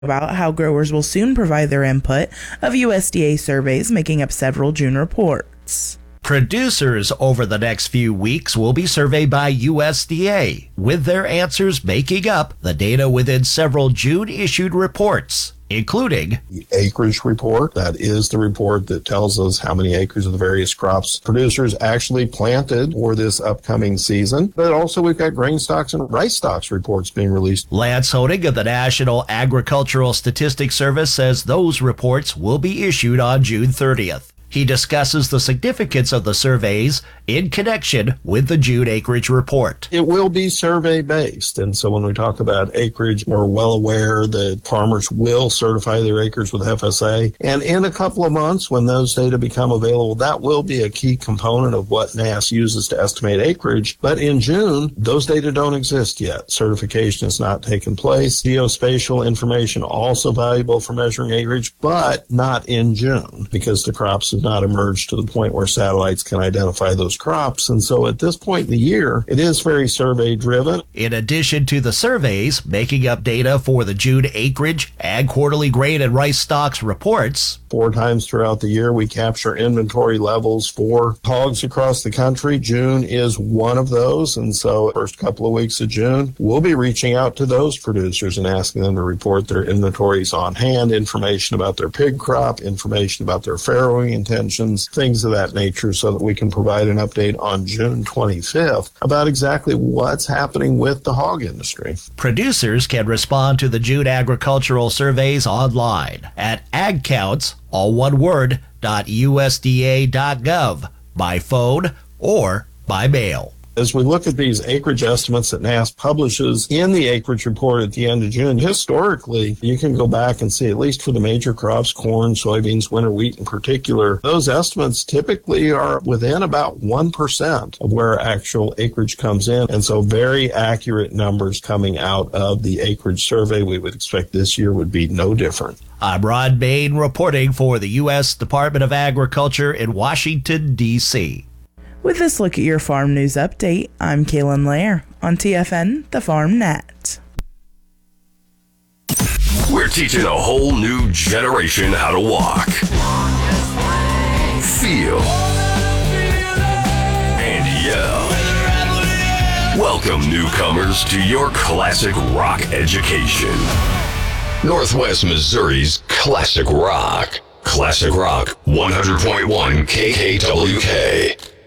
about how growers will soon provide their input of USDA surveys making up several June reports. Producers over the next few weeks will be surveyed by USDA, with their answers making up the data within several June-issued reports, including the acreage report. That is the report that tells us how many acres of the various crops producers actually planted for this upcoming season. But also we've got grain stocks and rice stocks reports being released. Lance Honig of the National Agricultural Statistics Service says those reports will be issued on June 30th. He discusses the significance of the surveys in connection with the June acreage report. It will be survey-based, and so when we talk about acreage, we're well aware that farmers will certify their acres with FSA, and in a couple of months, when those data become available, that will be a key component of what NASS uses to estimate acreage. But in June, those data don't exist yet. Certification has not taken place. Geospatial information also valuable for measuring acreage, but not in June, because the crops have not emerged to the point where satellites can identify those crops. And so at this point in the year, it is very survey driven. In addition to the surveys making up data for the June acreage and quarterly grain and rice stocks reports, 4 times throughout the year, we capture inventory levels for hogs across the country. June is one of those. And so first couple of weeks of June, we'll be reaching out to those producers and asking them to report their inventories on hand, information about their pig crop, information about their farrowing intentions, things of that nature, so that we can provide an update on June 25th about exactly what's happening with the hog industry. Producers can respond to the June agricultural surveys online at agcounts, all one word, .usda.gov, by phone or by mail. As we look at these acreage estimates that NASS publishes in the acreage report at the end of June, historically, you can go back and see, at least for the major crops, corn, soybeans, winter wheat in particular, those estimates typically are within about 1% of where actual acreage comes in. And so very accurate numbers coming out of the acreage survey. We would expect this year would be no different. I'm Rod Bain reporting for the U.S. Department of Agriculture in Washington, D.C. With this look at your farm news update, I'm Kaylin Lair on TFN, the Farm Net. We're teaching a whole new generation how to walk, feel, and yell. Welcome, newcomers, to your classic rock education. Northwest Missouri's Classic Rock. Classic Rock 100.1 KKWK.